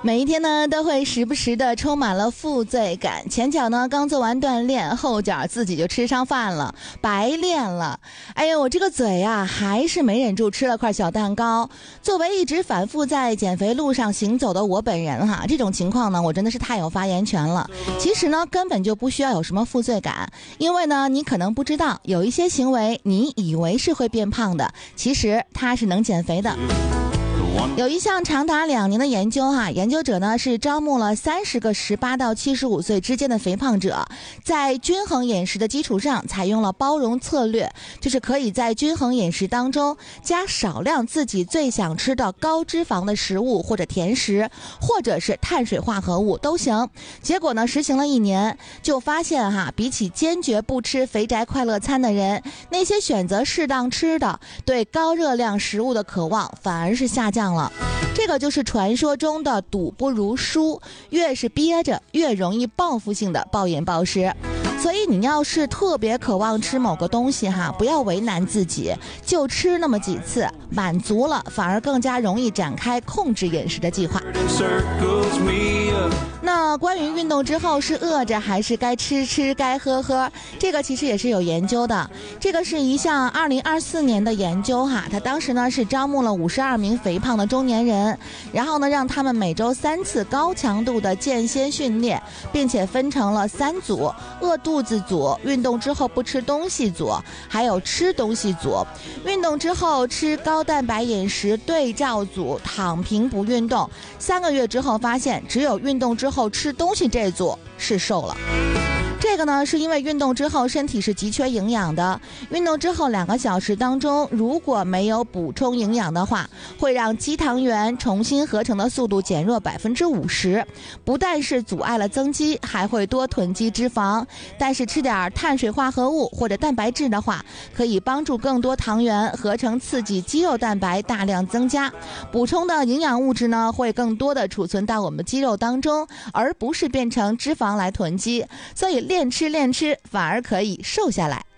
每一天呢，都会时不时的充满了负罪感。前脚呢刚做完锻炼，后脚自己就吃上饭了，白练了。哎呦，我这个嘴啊，还是没忍住吃了块小蛋糕。作为一直反复在减肥路上行走的我本人哈，这种情况呢，我真的是太有发言权了。其实呢，根本就不需要有什么负罪感，因为呢，你可能不知道，有一些行为你以为是会变胖的，其实它是能减肥的。有一项长达2年的研究研究者呢是招募了30个18到75岁之间的肥胖者，在均衡饮食的基础上采用了包容策略，就是可以在均衡饮食当中加少量自己最想吃的高脂肪的食物或者甜食，或者是碳水化合物都行。结果呢实行了1年，就发现比起坚决不吃肥宅快乐餐的人，那些选择适当吃的对高热量食物的渴望反而是下降了。这个就是传说中的赌不如输，越是憋着越容易报复性的暴饮暴食。所以你要是特别渴望吃某个东西不要为难自己，就吃那么几次，满足了反而更加容易展开控制饮食的计划。那关于运动之后是饿着还是该吃吃该喝喝，这个其实也是有研究的。这个是一项2024年的研究他当时呢是招募了52名肥胖的中年人，然后呢让他们每周3次高强度的间歇训练，并且分成了3组：饿肚子组、运动之后不吃东西组，还有吃东西组。运动之后吃高蛋白饮食对照组躺平不运动，3个月之后发现只有运动之后吃东西这组是瘦了。这个呢是因为运动之后身体是急缺营养的，运动之后2个小时当中如果没有补充营养的话，会让肌糖原重新合成的速度减弱50%，不但是阻碍了增肌，还会多囤积脂肪。但是吃点碳水化合物或者蛋白质的话，可以帮助更多糖原合成，刺激肌肉蛋白大量增加，补充的营养物质呢会更多的储存到我们肌肉当中，而不是变成脂肪来囤积。所以练吃反而可以瘦下来。